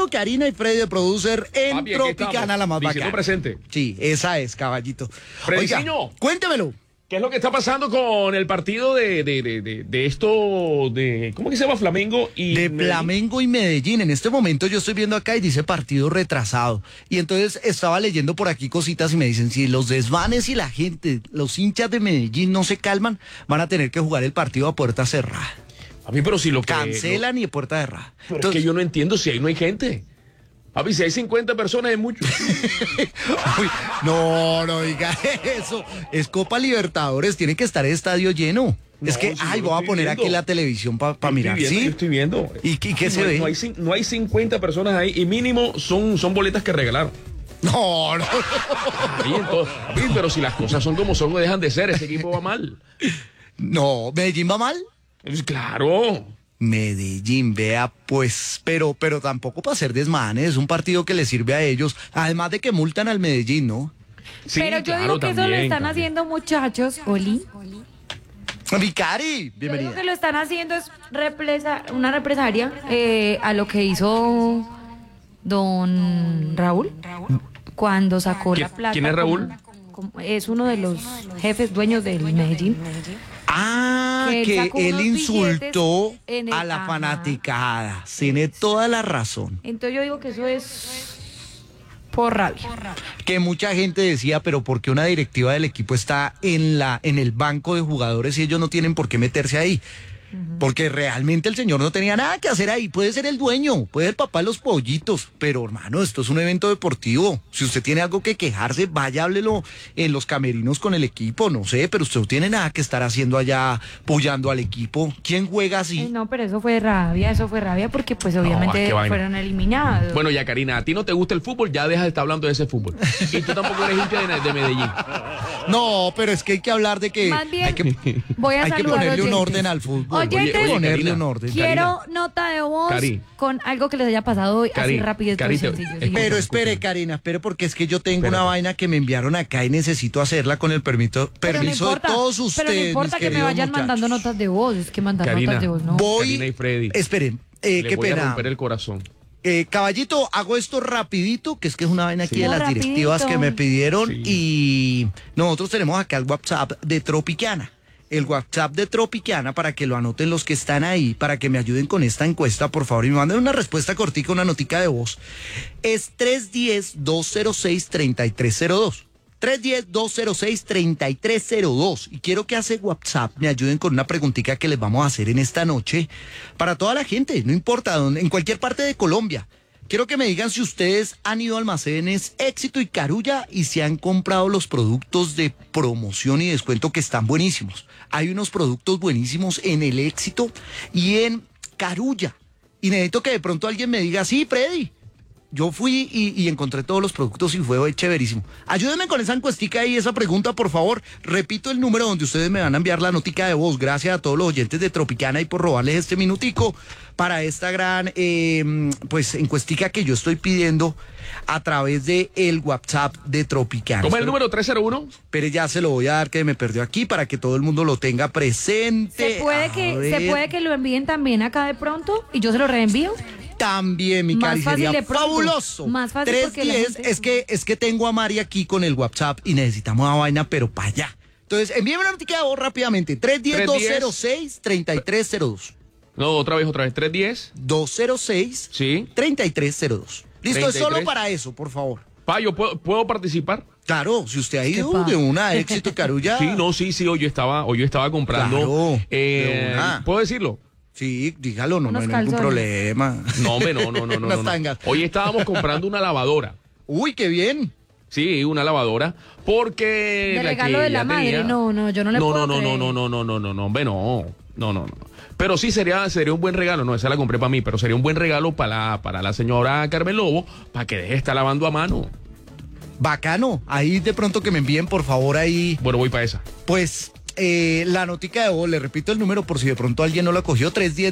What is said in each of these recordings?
Karina y Freddy de Producer en Papi, aquí Tropicana, estamos, la más diciendo bacana. presente. Sí, esa es, caballito. Frediciño. Oiga, cuéntemelo. ¿Qué es lo que está pasando con el partido de esto, de, ¿cómo que se llama? Flamengo y De Medellín? Flamengo y Medellín. En este momento yo estoy viendo acá y dice partido retrasado. Y entonces estaba leyendo por aquí cositas y me dicen, si los desvanes y la gente, los hinchas de Medellín no se calman, van a tener que jugar el partido a puerta cerrada. A mí, pero si lo que... Cancelan y a puerta cerrada. Pero Entonces, es que yo no entiendo si ahí no hay gente. Papi, si hay 50 personas es mucho. uy, no diga eso. Es Copa Libertadores, tiene que estar el estadio lleno. No, es que, si ay, yo lo voy a estoy poner viendo. aquí la televisión para mirar, Yo ¿sí? estoy viendo. ¿Y qué se No, ve? no hay 50 personas ahí y mínimo son boletas que regalaron. No. Ahí entonces, papi, pero si las cosas son como son, no dejan de ser. Ese equipo va mal. No, ¿Medellín va mal? Pues claro. Medellín, vea, pues, pero tampoco para hacer desmanes, es un partido que le sirve a ellos, además de que multan al Medellín, ¿no? Sí, Pero yo claro, digo que eso lo también, están también. haciendo muchachos, Oli. Vicari, Yo digo bienvenida. que lo están haciendo es una represalia a lo que hizo don Raúl cuando sacó la plata. ¿Quién es Raúl? Es uno de los jefes dueños del Medellín. Ah, que él que sacó él unos insultó billetes en el- a la ajá. fanaticada, tiene toda la razón. Entonces yo digo que eso es por rabia. Que mucha gente decía, pero ¿por qué una directiva del equipo está en el banco de jugadores y ellos no tienen por qué meterse ahí? Porque realmente el señor no tenía nada que hacer ahí. Puede ser el dueño, puede ser el papá de los pollitos, pero hermano, esto es un evento deportivo. Si usted tiene algo que quejarse, vaya, háblelo en los camerinos con el equipo, no sé, pero usted no tiene nada que estar haciendo allá apoyando al equipo. ¿Quién juega así? No, pero eso fue rabia porque pues obviamente qué vaina. fueron eliminados. Bueno, ya Karina, a ti no te gusta el fútbol, ya dejas de estar hablando de ese fútbol. Y tú tampoco eres hincha de Medellín. No, pero es que hay que hablar de que Más bien, hay que, voy a hay que saludar ponerle un oyentes. orden al fútbol. Oyentes, Hay que ponerle Karina, un orden. Quiero nota de voz Cari. con algo que les haya pasado hoy, así Cari, rápido y Cari, te- sencillo. Pero Pero escúchame. espere, Karina, espere, porque es que yo tengo Espérate. una vaina que me enviaron acá y necesito hacerla con el permiso Pero no de importa, todos ustedes. pero no importa mis que me queridos vayan muchachos. mandando notas de voz, es que mandar Karina, notas de voz, ¿no? Voy. Karina y Freddy. Esperen, Le qué voy a pena. romper el corazón. Caballito, hago esto rapidito, que es una vaina aquí Sí. de No, las directivas rapidito. que me pidieron Sí. y nosotros tenemos acá el WhatsApp de Tropicana. El WhatsApp de Tropicana para que lo anoten los que están ahí, para que me ayuden con esta encuesta, por favor, y me manden una respuesta cortica, una notica de voz. Es 310-206-3302. 310-206-3302. Y quiero que hace WhatsApp me ayuden con una preguntita que les vamos a hacer en esta noche para toda la gente, no importa dónde, en cualquier parte de Colombia. Quiero que me digan si ustedes han ido a almacenes Éxito y Carulla y se han comprado los productos de promoción y descuento que están buenísimos. Hay unos productos buenísimos en el Éxito y en Carulla. Y necesito que de pronto alguien me diga, sí, Freddy. Yo fui y encontré todos los productos y fue chéverísimo. Ayúdenme con esa encuestica y esa pregunta, por favor. Repito el número donde ustedes me van a enviar la notica de voz. Gracias a todos los oyentes de Tropicana y por robarles este minutico para esta gran pues encuestica que yo estoy pidiendo a través de el WhatsApp de Tropicana. ¿Cómo es el número 301? Pero ya se lo voy a dar que me perdió aquí para que todo el mundo lo tenga presente. ¿Se puede que lo envíen también acá de pronto y yo se lo reenvío? También, mi Más cari, fácil sería de pronto. fabuloso. Más fácil porque la 310, gente- es que tengo a Mari aquí con el WhatsApp y necesitamos una vaina, pero para allá. Entonces, envíenme una noticia de voz rápidamente. 310-206-3302. No, otra vez. 310. 206-3302. Sí. Listo, es solo 33. para eso, por favor. Pa, ¿yo puedo participar? Claro, si usted ha ido pa? de una Éxito Carulla. Sí, no, sí, hoy yo estaba comprando. Claro, de una. ¿Puedo decirlo? Sí, dígalo, no Unos hay ningún calzones. problema. No, hombre, no. Unas tangas. Hoy estábamos comprando una lavadora. Uy, qué bien. Sí, una lavadora. Porque. De la regalo que de la ya madre, tenía- no, yo no le puedo creer. No, hombre, no. Pero sí sería un buen regalo. No, esa la compré para mí, pero sería un buen regalo para la señora Carmen Lobo, para que deje de estar lavando a mano. Bacano. Ahí de pronto que me envíen, por favor, ahí. Bueno, voy para esa. Pues la notica de voz, le repito el número por si de pronto alguien no la cogió,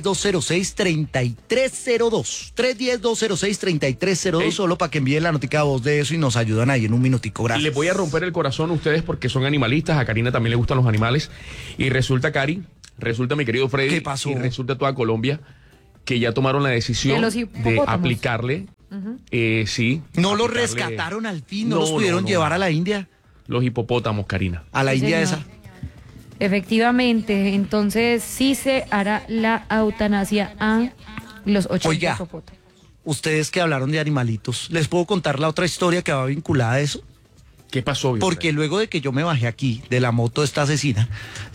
310-206-3302. 310-206-3302, Ey. solo para que envíen la notica de voz de eso y nos ayudan ahí en un minutico. Gracias. Les voy a romper el corazón a ustedes porque son animalistas. A Karina también le gustan los animales. Y resulta, mi querido Freddy, ¿Qué pasó? y resulta toda Colombia que ya tomaron la decisión De los de hipopótamos. aplicarle Sí. ¿No los aplicarle rescataron al fin? ¿No los pudieron llevar a la India? Los hipopótamos, Karina. A la Sí, India señor. esa. Efectivamente, entonces sí se hará la eutanasia a los 80 Oiga. hipopótamos. Ustedes que hablaron de animalitos, ¿les puedo contar la otra historia que va vinculada a eso? ¿Qué pasó, Wilfredo? Porque luego de que yo me bajé aquí de la moto esta asesina,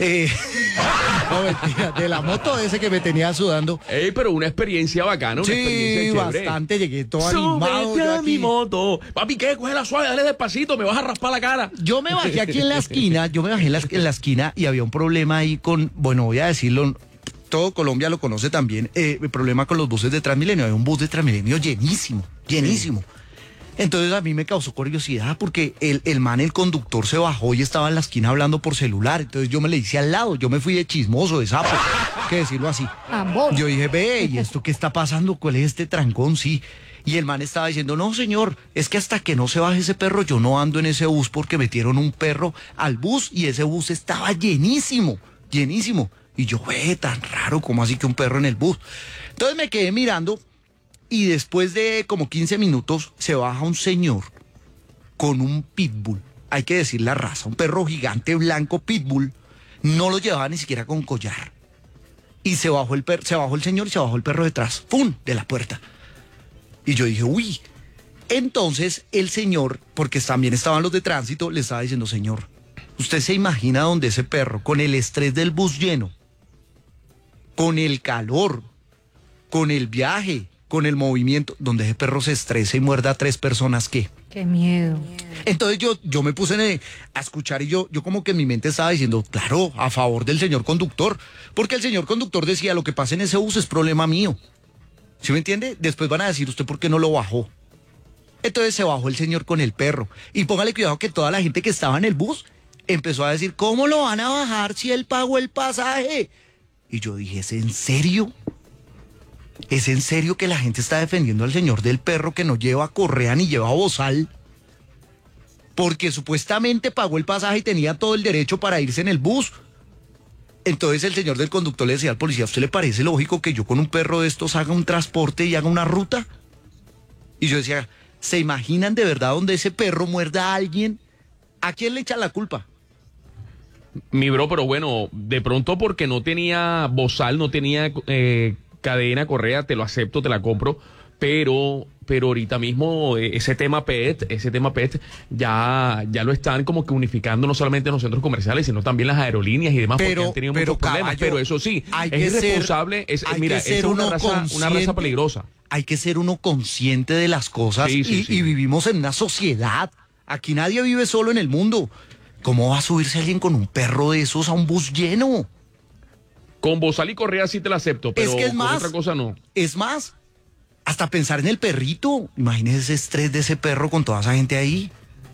no, mentira, de la moto ese que me tenía sudando, Ey, pero una experiencia bacana, una experiencia sí, chévere. bastante, llegué todo animado. Súbete Yo a mi aquí. moto. Papi, ¿qué? Cógela suave, dale despacito, me vas a raspar la cara. Yo me bajé aquí en la esquina, en la esquina y había un problema ahí con, bueno, voy a decirlo, todo Colombia lo conoce también, el problema con los buses de Transmilenio. Había un bus de Transmilenio llenísimo, llenísimo. Entonces a mí me causó curiosidad porque el conductor se bajó y estaba en la esquina hablando por celular. Entonces yo me le hice al lado, yo me fui de chismoso, de sapo, que decirlo así. Ambos. Yo dije, ve, ¿y esto qué está pasando? ¿Cuál es este trancón? Sí. Y el man estaba diciendo, no, señor, es que hasta que no se baje ese perro, yo no ando en ese bus porque metieron un perro al bus y ese bus estaba llenísimo, llenísimo. Y yo, ve, tan raro, ¿cómo así que un perro en el bus? Entonces me quedé mirando y después de como 15 minutos se baja un señor con un pitbull. Hay que decir la raza, un perro gigante blanco pitbull. No lo llevaba ni siquiera con collar. Y se bajó el señor y se bajó el perro detrás, ¡pum!, de la puerta. Y yo dije, uy. Entonces el señor, porque también estaban los de tránsito, le estaba diciendo, señor, ¿usted se imagina donde ese perro, con el estrés del bus lleno, con el calor, con el viaje, con el movimiento, donde ese perro se estresa y muerda a 3 personas, qué? Qué miedo. Entonces yo me puse a escuchar y yo como que en mi mente estaba diciendo, claro, a favor del señor conductor, porque el señor conductor decía, lo que pasa en ese bus es problema mío. ¿Sí me entiende? Después van a decir, ¿usted por qué no lo bajó? Entonces se bajó el señor con el perro. Y póngale cuidado que toda la gente que estaba en el bus empezó a decir, ¿cómo lo van a bajar si él pagó el pasaje? Y yo dije, ¿es en serio? ¿Es en serio que la gente está defendiendo al señor del perro que no lleva correa ni lleva bozal? Porque supuestamente pagó el pasaje y tenía todo el derecho para irse en el bus. Entonces el señor del conductor le decía al policía, ¿a usted le parece lógico que yo con un perro de estos haga un transporte y haga una ruta? Y yo decía, ¿se imaginan de verdad donde ese perro muerda a alguien? ¿A quién le echa la culpa? Mi bro, pero bueno, de pronto porque no tenía bozal, no tenía cadena, correa, te lo acepto, te la compro, pero ahorita mismo ese tema PET ya lo están como que unificando no solamente en los centros comerciales, sino también las aerolíneas y demás, porque han tenido muchos problemas. Caballo, pero eso sí, hay es que ser- irresponsable, mira, que ser es una uno raza consciente. peligrosa. Hay que ser uno consciente de las cosas Sí, sí, y, sí. y vivimos en una sociedad. Aquí nadie vive solo en el mundo. ¿Cómo va a subirse alguien con un perro de esos a un bus lleno? Con bozal y correa sí te la acepto, pero Es que es con más. otra cosa no. Es más, hasta pensar en el perrito. Imagínese ese estrés de ese perro con toda esa gente ahí.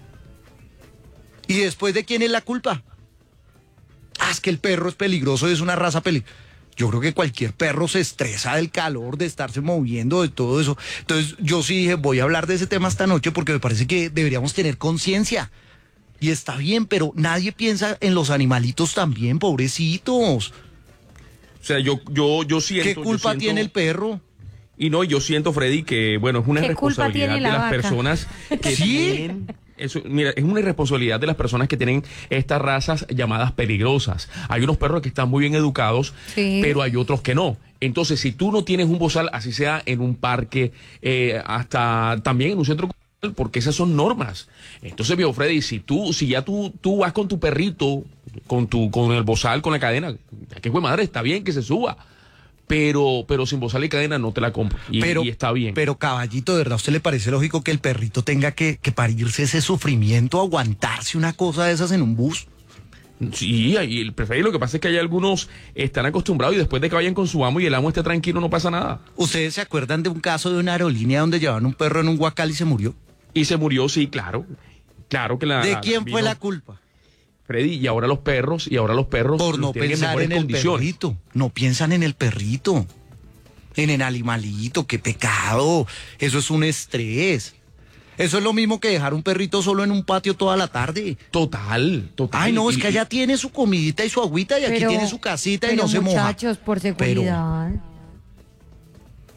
¿Y después de quién es la culpa? Ah, es que el perro es peligroso y es una raza peligrosa. Yo creo que cualquier perro se estresa del calor, de estarse moviendo, de todo eso. Entonces yo sí dije, voy a hablar de ese tema esta noche porque me parece que deberíamos tener conciencia. Y está bien, pero nadie piensa en los animalitos también, pobrecitos. O sea, yo siento... ¿Qué culpa tiene el perro? Y no, yo siento, Freddy, que bueno, es una ¿Qué culpa irresponsabilidad tiene de la las vaca? personas que ¿Sí? tienen... Eso, mira, es una irresponsabilidad de las personas que tienen estas razas llamadas peligrosas. Hay unos perros que están muy bien educados, Sí. pero hay otros que no. Entonces, si tú no tienes un bozal, así sea en un parque, hasta también en un centro comercial, porque esas son normas. Entonces, viejo Freddy, si ya tú vas con tu perrito, con el bozal, con la cadena, que fue madre, está bien que se suba. Pero sin bozal y cadena no te la compro. Y está bien. Pero caballito, ¿de verdad a usted le parece lógico que el perrito tenga que parirse ese sufrimiento, aguantarse una cosa de esas en un bus? Sí, y el preferido, lo que pasa es que hay algunos están acostumbrados y después de que vayan con su amo y el amo esté tranquilo no pasa nada. ¿Ustedes se acuerdan de un caso de una aerolínea donde llevaban un perro en un guacal y se murió? Y se murió, sí, claro. Claro que ¿De quién fue vino la culpa? Freddy, y ahora los perros Por no tienen pensar mejores en el condiciones. perrito. No piensan en el perrito. En el animalito, qué pecado. Eso es un estrés. Eso es lo mismo que dejar un perrito solo en un patio toda la tarde. Total. Ay, no, es Y- que allá tiene su comidita y su agüita y aquí Pero- tiene su casita y pero no se moja. muchachos, por seguridad.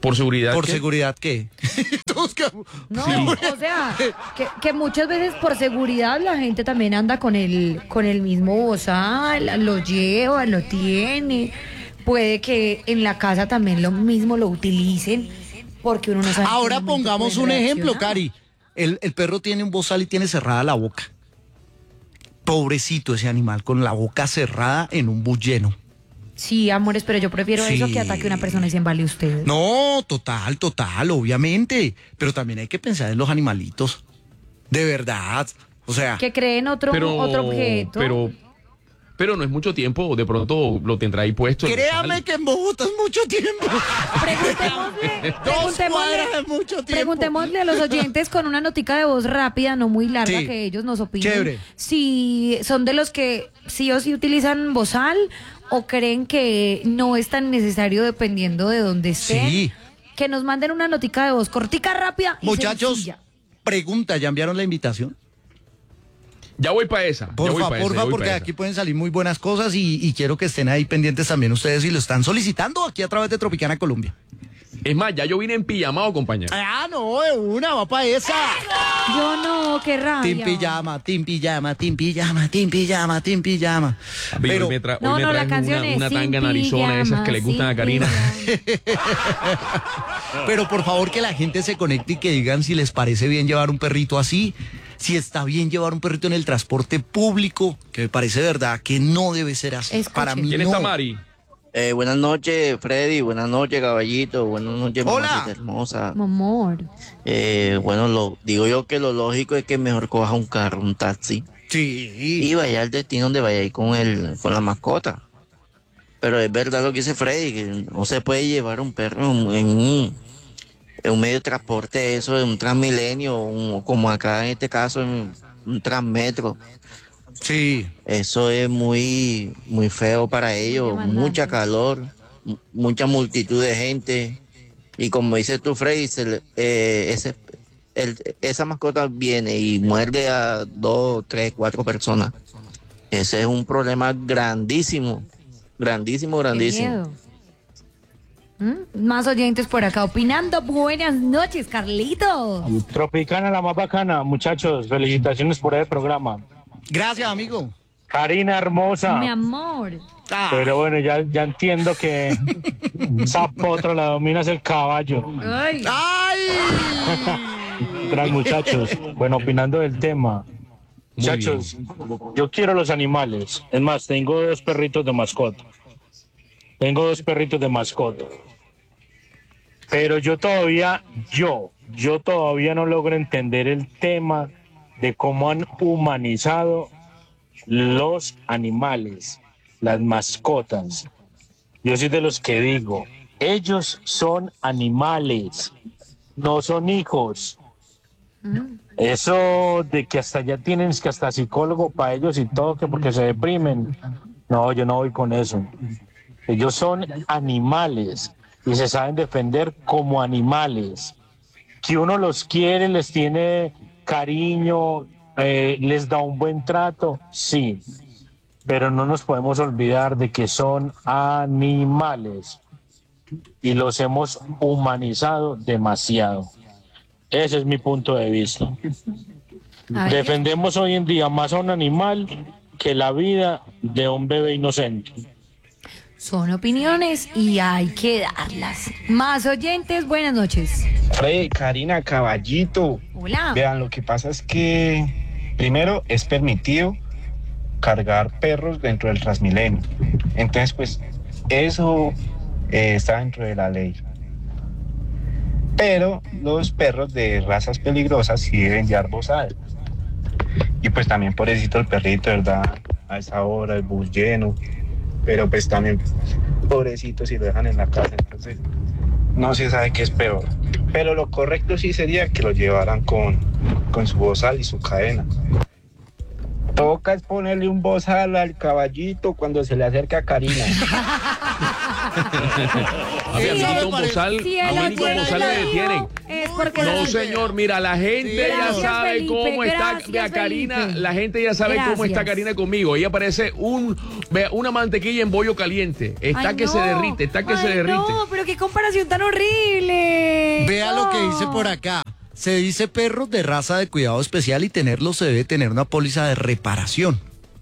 ¿Por seguridad? ¿Por qué? seguridad qué? Todos quedamos- No, Sí. o sea, que muchas veces por seguridad la gente también anda con el mismo bozal, lo lleva, lo tiene. Puede que en la casa también lo mismo lo utilicen, porque uno no sabe. en qué Ahora momento pongamos pueden un ejemplo, reaccionar. Cari. El perro tiene un bozal y tiene cerrada la boca. Pobrecito ese animal con la boca cerrada en un bus lleno. Sí, amores, pero yo prefiero Sí. eso que ataque a una persona y se embale usted. No, total, obviamente. Pero también hay que pensar en los animalitos. De verdad. O sea, Que creen otro objeto. Pero no es mucho tiempo, de pronto lo tendrá ahí puesto. el créame bozal. que en Bogotá es mucho tiempo. Dos cuadras es mucho tiempo. Preguntémosle a los oyentes con una notica de voz rápida, no muy larga, Sí. que ellos nos opinen. Chévere. Si son de los que sí o sí utilizan bozal o creen que no es tan necesario dependiendo de dónde estén. Sí. Que nos manden una notica de voz cortica, rápida y Muchachos, sencilla. pregunta, ¿ya enviaron la invitación? Ya voy para esa. Porfa, ya voy pa' esa, porfa, ya voy porque pa' de esa. aquí pueden salir muy buenas cosas y quiero que estén ahí pendientes también ustedes si lo están solicitando aquí a través de Tropicana Colombia. Es más, ya yo vine en pijamado, compañero. Ah, no, de una, va para esa. Yo no, qué rabia. Team pijama, team pijama, team pijama, team pijama, team pijama. Pero, Hoy me No, no, la traes canción es una sin tanga narizona, esas que le pijama, gustan a sin Karina. pijama. pero por favor que la gente se conecte y que digan si les parece bien llevar un perrito así, si está bien llevar un perrito en el transporte público, que me parece verdad que no debe ser así. Escuchen. Para mí ¿Quién no. está, Mari? Buenas noches, Freddy. Buenas noches, caballito. Buenas noches, Hola. mamacita hermosa. Mi amor. Bueno, digo yo que lo lógico es que mejor coja un carro, un taxi, Sí. y vaya al destino donde vaya a ir con la mascota. Pero es verdad lo que dice Freddy, que no se puede llevar un perro en un medio de transporte, eso de un Transmilenio, como acá en este caso, en un Transmetro. Sí. Eso es muy, muy feo para ellos, demandante. mucha calor, mucha multitud de gente. Y como dices tú, Freddy, esa mascota viene y muerde a 2, 3, 4 personas. Ese es un problema grandísimo, grandísimo, Qué grandísimo. miedo. Más oyentes por acá opinando. Buenas noches, Carlitos. Tropicana, la más bacana. Muchachos, felicitaciones por el programa. Gracias, amigo. Karina hermosa. Mi amor. Ah, Pero bueno, ya entiendo que esa potra la dominas el caballo. Ay. ¡Ay! Tras muchachos, bueno, opinando del tema. Muy Muchachos, yo quiero los animales. Es más, tengo 2 perritos de mascota. Pero yo todavía no logro entender el tema de cómo han humanizado los animales, las mascotas. Yo soy de los que digo, ellos son animales, no son hijos. Eso de que hasta ya tienen que hasta psicólogo para ellos y todo, que porque se deprimen. No, yo no voy con eso. Ellos son animales y se saben defender como animales. Que uno los quiere, les tiene cariño, les da un buen trato, sí. Pero no nos podemos olvidar de que son animales y los hemos humanizado demasiado. Ese es mi punto de vista. A ver. Defendemos hoy en día más a un animal que la vida de un bebé inocente. Son opiniones y hay que darlas. Más oyentes, buenas noches. Freddy, Karina, caballito. Hola. Vean, lo que pasa es que primero es permitido cargar perros dentro del Transmilenio. Entonces, pues, eso está dentro de la ley. Pero los perros de razas peligrosas sí deben llevar bozal. Y pues también pobrecito el perrito, ¿verdad? A esa hora, el bus lleno. Pero pues también pobrecito si lo dejan en la casa. Entonces, no se sabe qué es peor. Pero lo correcto sí sería que lo llevaran con su bozal y su cadena. Toca es ponerle un bozal al caballito cuando se le acerca a Karina. A mí Eso ni me con parece- bozal, Si a el mí ni con oyente bozal lo me dijo, detienen. es porque No, señor, mira, la gente ya Gracias, sabe Felipe, cómo está. gracias, Vea, Karina, Felipe. la gente ya sabe cómo está Gracias. Karina conmigo. Ella parece una mantequilla en bollo caliente. Está Ay, que se no. derrite, está que se Ay, derrite. No, pero qué comparación tan horrible. Vea lo que No. dice por acá. Se dice perros de raza de cuidado especial y tenerlos se debe tener una póliza de reparación.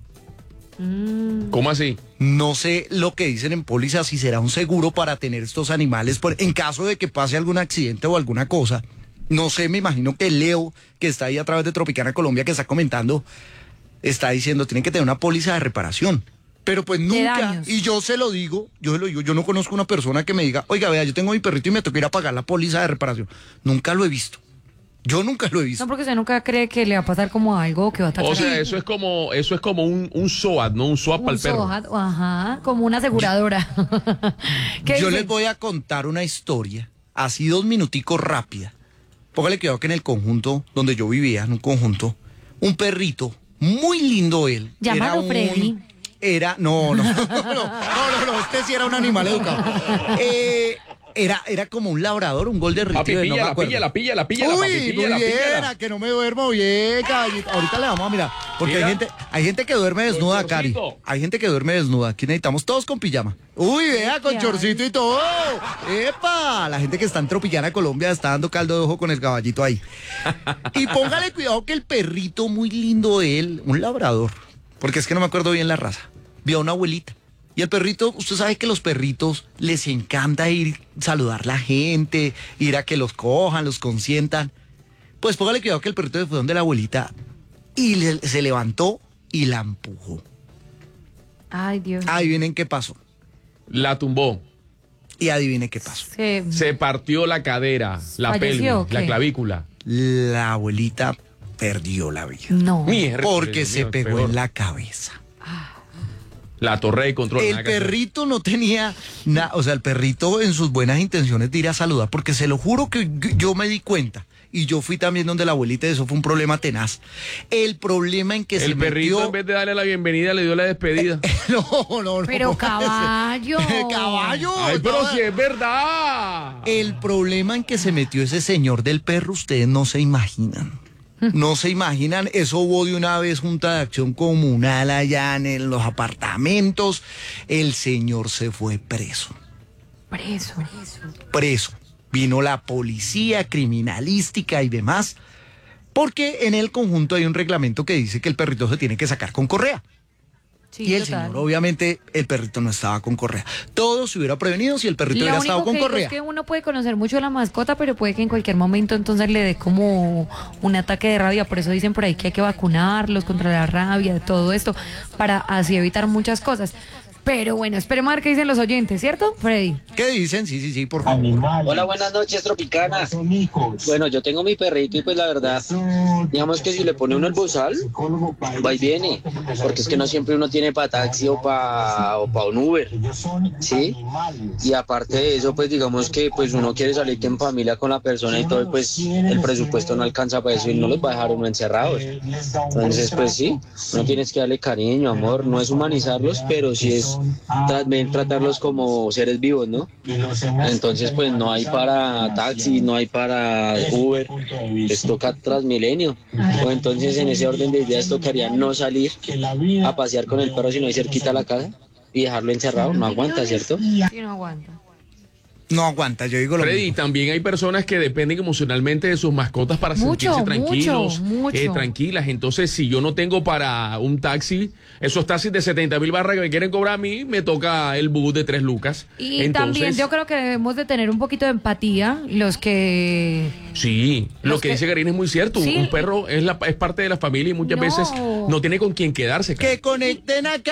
¿Cómo así? No sé lo que dicen en póliza, si será un seguro para tener estos animales en caso de que pase algún accidente o alguna cosa. No sé, me imagino que Leo, que está ahí a través de Tropicana Colombia, que está comentando, está diciendo, tienen que tener una póliza de reparación. Pero pues nunca, daños. y yo se lo digo, yo no conozco una persona que me diga, oiga, vea, yo tengo mi perrito y me toca ir a pagar la póliza de reparación. Nunca lo he visto. Yo nunca lo he visto. No, porque usted nunca cree que le va a pasar como algo que va a atacar. O sea, eso es como un SOAT, ¿no? Un SOAT para un el perro. SOAT, ajá, como una aseguradora. ¿Qué Yo dice? les voy a contar una historia, así 2 minuticos rápida. Póngale cuidado que en el conjunto donde yo vivía, en un conjunto, un perrito, muy lindo él. Llámalo Freddy. No, este sí era un animal educado. Era como un labrador, un golden Papi, retriever, no me acuerdo. pilla, Uy, papi, muy píllala. bien, a que no me duermo bien, caballito. Ahorita le vamos a mirar, porque Mira. hay gente que duerme desnuda, Con Cari. chorcito. Hay gente que duerme desnuda. Aquí necesitamos todos con pijama. Uy, vea, con Ay. chorcito y todo. ¡Epa! La gente que está en Tropicana, Colombia, está dando caldo de ojo con el caballito ahí. Y póngale cuidado que el perrito, muy lindo él, un labrador, porque es que no me acuerdo bien la raza, vio a una abuelita. Y el perrito, usted sabe que los perritos les encanta ir a saludar a la gente, ir a que los cojan, los consientan. Pues póngale cuidado que el perrito fue donde la abuelita y se levantó y la empujó. Ay, Dios. Adivinen qué pasó. La tumbó. Y adivinen qué pasó. Se partió la cadera, la ¿Falleció o pelvis, la qué? clavícula. La abuelita perdió la vida. No. Mierda, Porque Dios se mío, pegó peor. en la cabeza. La torre de control. El nada que hacer. perrito no tenía nada, o sea, el perrito en sus buenas intenciones de ir a saludar, porque se lo juro que yo me di cuenta, y yo fui también donde la abuelita, y eso fue un problema tenaz. El problema en que se El perrito, metió... en vez de darle la bienvenida, le dio la despedida. No. Pero caballo. Caballo. Ay, pero no. si es verdad. El problema en que se metió ese señor del perro, ustedes no se imaginan. No se imaginan, eso hubo de una vez junta de acción comunal allá en los apartamentos. El señor se fue preso. Preso. Vino la policía criminalística y demás, porque en el conjunto hay un reglamento que dice que el perrito se tiene que sacar con correa. Sí, Y el total. señor, obviamente, el perrito no estaba con correa. Todo se hubiera prevenido si el perrito Lo hubiera único estado con que digo correa. es que uno puede conocer mucho a la mascota, pero puede que en cualquier momento entonces le dé como un ataque de rabia. Por eso dicen por ahí que hay que vacunarlos contra la rabia, todo esto, para así evitar muchas cosas. Pero bueno, esperemos a ver qué dicen los oyentes, ¿cierto, Freddy? ¿Qué dicen? Sí, por favor. Hola, buenas noches, Tropicana. Bueno, yo tengo mi perrito y pues la verdad, digamos que si le pone uno el bozal, va y viene, porque es que no siempre uno tiene para taxi o para un Uber, ¿sí? Y aparte de eso, pues digamos que pues uno quiere salir en familia con la persona y todo, y pues el presupuesto no alcanza para eso y no los va a dejar uno encerrados. Entonces, pues sí, uno tienes que darle cariño, amor, no es humanizarlos, pero sí es también tratarlos como seres vivos, ¿no? Entonces, pues no hay para taxi, no hay para Uber, les toca Transmilenio. O entonces, en ese orden de ideas, tocaría no salir a pasear con el perro, sino ir cerquita a la casa y dejarlo encerrado. No aguanta, ¿cierto? Sí, no aguanta. No aguanta, yo digo lo Freddy, mismo. también hay personas que dependen emocionalmente de sus mascotas para Mucho, sentirse tranquilos, mucho. tranquilas. Entonces, si yo no tengo para un taxi, esos taxis de 70.000 barras que me quieren cobrar a mí, me toca el bus de 3 lucas. Y Entonces, también yo creo que debemos de tener un poquito de empatía los que... sí, lo los que que- dice Karina es muy cierto. Sí. Un perro es parte de la familia y muchas No. veces no tiene con quién quedarse. ¡Que conecten a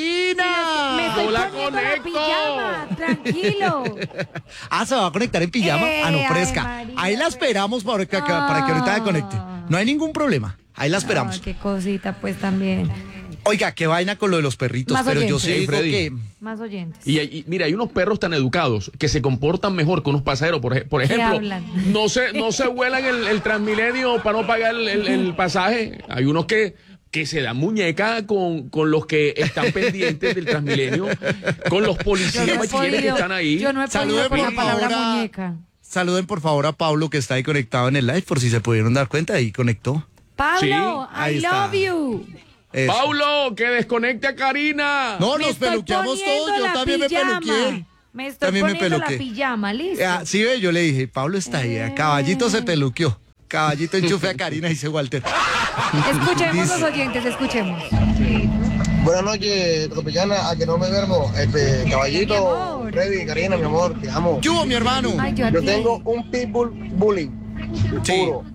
Karina! Me estoy ¡No la poniendo la conecto! pijama, tranquilo. Ah, ¿se va a conectar en pijama? No, Ave fresca. María, Ahí la pues. esperamos para que ahorita se conecte. No hay ningún problema. Ahí la esperamos. Ah, qué cosita, pues también. Oiga, qué vaina con lo de los perritos, Más pero yo oyentes. sí Hey, digo Freddy. que... Más oyentes. Y mira, hay unos perros tan educados que se comportan mejor que unos pasajeros. Por ejemplo, hablan? no se vuelan el Transmilenio para no pagar el pasaje. Hay unos que se dan muñeca con los que están pendientes del Transmilenio, con los policías Yo no he bachilleres que podido- están ahí. Yo no he podido Salude, con la por palabra favor, muñeca. saluden por favor a Pablo que está ahí conectado en el live, por si se pudieron dar cuenta, ahí conectó. Pablo, Sí, ahí I está. love you. Eso. Paulo, que desconecte a Karina. No, Me nos estoy peluqueamos poniendo todos, yo la también pijama. me peluqué. Me estoy También me poniendo la peluqué. pijama, listo. Sí, ve, yo le dije, Pablo está ahí, Caballito se peluqueó. Caballito enchufe a Karina, dice Walter. Escuchemos Dice- los oyentes, escuchemos. Buenas noches, Tropicana, a que no me duermo. Mi Caballito, amor. Freddy, Karina, mi amor, te amo. ¿Qué hubo, mi hermano? Ay, yo a Yo ti. tengo un pitbull bullying Sí. puro.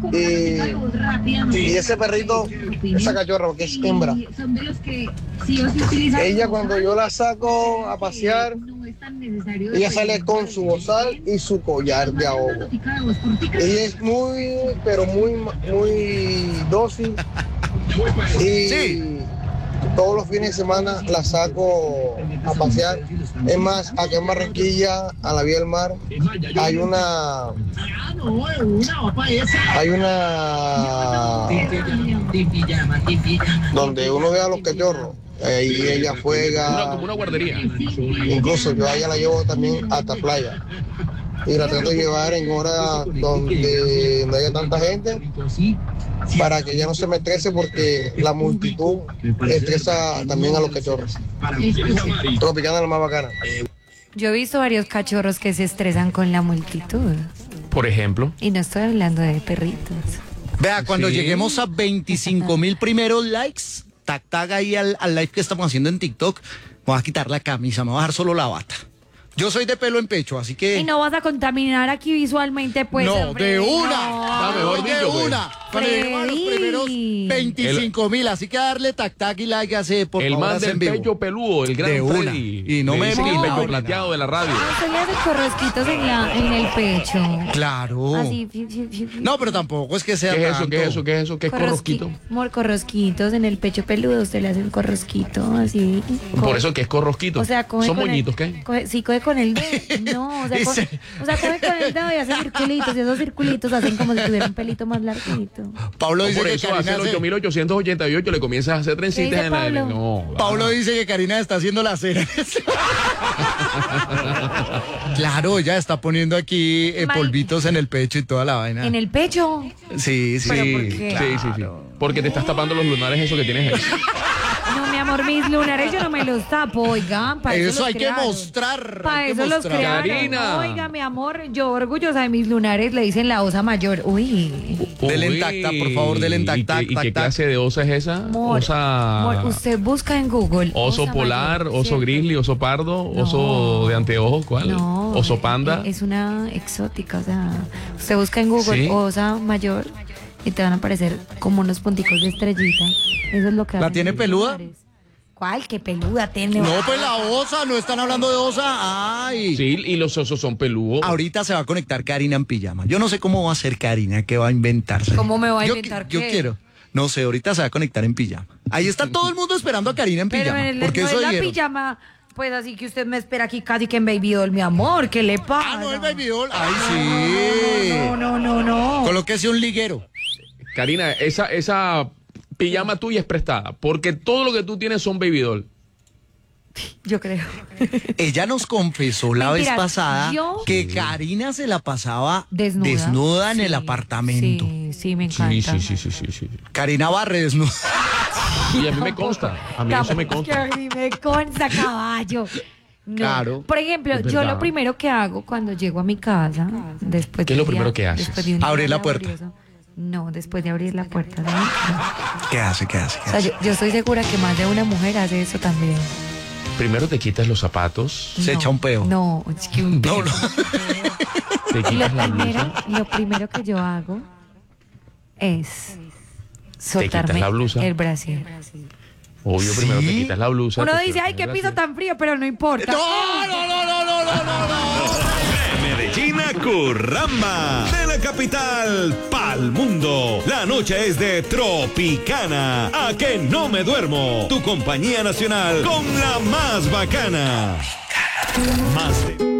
Y ese perrito, esa cachorra, porque es hembra. Ella cuando yo la saco a pasear, ella sale con su bozal y su collar de ahogo. Ella es muy, pero muy dócil. Y Sí. todos los fines de semana la saco a pasear. Es más, acá en Barranquilla, a la vía del mar, hay una donde uno ve a los cachorros. Ahí ella juega. Como una guardería. Incluso yo a ella la llevo también hasta playa. Y la trato de llevar en horas donde no haya tanta gente para que ella no se me estrese porque la multitud estresa también a los cachorros. Tropicana es la más bacana. Yo he visto varios cachorros que se estresan con la multitud. Por ejemplo. Y no estoy hablando de perritos. Vea, cuando Sí. lleguemos a 25,000 primeros likes, tag ahí al live que estamos haciendo en TikTok, me voy a quitar la camisa, me voy a dejar solo la bata. Yo soy de pelo en pecho, así que... Y no vas a contaminar aquí visualmente, pues. no, hombre, de una. no. Ah, mejor de dicho, pues. una. Cuando lleguemos a los Freddy. primeros 25,000, así que darle tac y like hace por El favor, man hace del en vivo. pecho peludo, el gran De una. Freddy. Y no me dice que el pinta pecho ni plateado de la radio. No, se le hace corrosquitos en el pecho. Claro. Así. No, pero tampoco es que sea ¿Qué es eso? tanto. ¿Qué es eso? ¿Qué es eso? ¿Qué es corrosquito? Corrosquitos en el pecho peludo. Usted le hace un corrosquito así. Por eso que es corrosquito. O sea, coge ¿Son con moñitos el, qué? sí, coge con el dedo. No, o sea, coge con el dedo y hace circulitos. Y esos circulitos hacen como si tuviera un pelito más larguito. Pablo dice Por que eso Karina hace el hace- 8888 le comienzas a hacer trencitas dice en la... Pablo? No, Pablo dice que Karina está haciendo la cera. Claro, ella está poniendo aquí polvitos en el pecho y toda la vaina. En el pecho. Sí, sí. ¿Pero Sí, por qué? sí. Porque te estás tapando los lunares eso que tienes ahí. No, mi amor, mis lunares yo no me los tapo, oigan. Para eso Eso los hay que crearon. mostrar. Para hay que eso los mostrar. crearon. Karina. Oiga, mi amor, yo orgullosa de mis lunares, le dicen la osa mayor. Uy. Dele en Uy, tacta, por favor, dele en tac, ¿Y tac, qué, tac, ¿y qué tac. clase de osa es esa? Amor, Osa... amor, usted busca en Google. Oso osa polar, mayor, oso ¿cierto? grizzly, oso pardo, No. oso de anteojos, ¿cuál? No, oso panda. Es una exótica, o sea, usted busca en Google ¿Sí? osa mayor y te van a aparecer como unos punticos de estrellita. Eso es lo que ¿La hacen tiene los peluda? lunares. ¿Cuál? ¿Qué peluda tiene? No, pues la osa, no están hablando de osa. Ay. Sí, y los osos son peludos. Ahorita se va a conectar Karina en pijama. Yo no sé cómo va a ser Karina, qué va a inventarse. ¿Cómo me va a Yo inventar Yo qué? quiero. No sé, ahorita se va a conectar en pijama. Ahí está todo el mundo esperando a Karina en Pero pijama. en porque no eso es la dijeron. pijama, pues así que usted me espera aquí casi que en Baby Doll, mi amor. ¿Qué le pasa? Ah, no, el baby doll. Ay, sí. No. Colóquese un liguero. Karina, esa pijama tuya es prestada, porque todo lo que tú tienes son baby doll. Yo creo. Ella nos confesó la vez Mentiras, pasada yo- que Karina se la pasaba Desnuda. desnuda en Sí, el apartamento. Sí, me encanta. Sí. Karina barre desnuda. Y a mí me consta, a mí eso me Tampoco es que consta. a mí me consta, caballo. No. Claro. Por ejemplo, Es yo verdad. lo primero que hago cuando llego a mi casa, después ¿Qué es de lo un primero día- que haces? después de un día Abrir la puerta. laborioso. No, después de abrir la puerta. ¿no? ¿Qué hace? O sea, yo estoy segura que más de una mujer hace eso también. Primero te quitas los zapatos, Se echa un peo. No, es que un peo. No. te quitas la blusa, Lo primero que yo hago es soltarme quitas la blusa. el brasier. obvio, primero te ¿Sí? quitas la blusa. Uno te dice, ay, qué sueltas piso el tan frío, pero no importa. Medellín a Curramba, de la capital pa'l mundo. La noche es de Tropicana, a que no me duermo. Tu compañía nacional con la más bacana. Más de